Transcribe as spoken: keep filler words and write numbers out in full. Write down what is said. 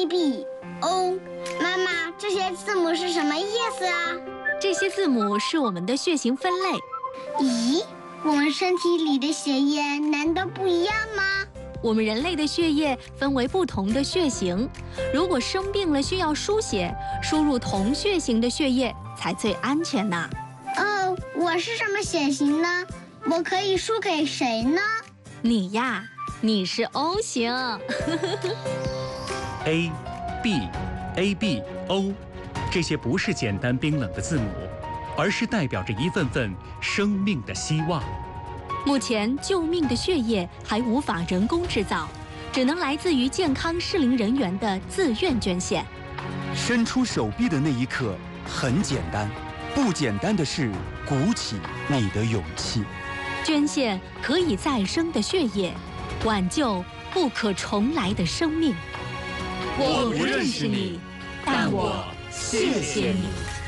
A B O。妈妈，这些字母是什么意思啊？ 这些字母是我们的血型分类。 咦，我们身体里的血液难道不一样吗？ 我们人类的血液分为不同的血型，如果生病了需要输血，输入同血型的血液才最安全呢。 哦，我是什么血型呢？我可以输给谁呢？ 你呀，你是 O 型。 A、B、A B O， 这些不是简单冰冷的字母，而是代表着一份份生命的希望。 目前，救命的血液还无法人工制造，只能来自于健康适龄人员的自愿捐献。 伸出手臂的那一刻很简单，不简单的是鼓起你的勇气。 捐献可以再生的血液，挽救不可重来的生命。 我不认识你，但我谢谢你。